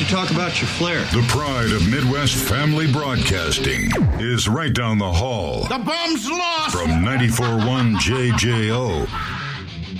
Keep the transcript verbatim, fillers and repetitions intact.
talk about your flair. The pride of Midwest Family Broadcasting is right down the hall. The bum's lost! From ninety-four point one J J O